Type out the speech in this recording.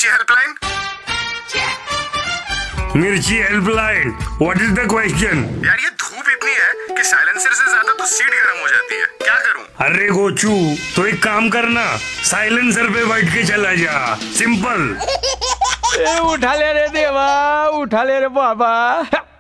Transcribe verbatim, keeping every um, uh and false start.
मिर्ची हेल्पलाइन। मिर्ची helpline, what is the question? यार ये धूप इतनी है कि साइलेंसर से ज्यादा तो सीट गर्म हो जाती है, क्या करूं? अरे गोचू, तो एक काम करना, साइलेंसर पे बैठ के चला जा, सिंपल। ए, उठा ले रे देवा, उठा ले रे बाबा।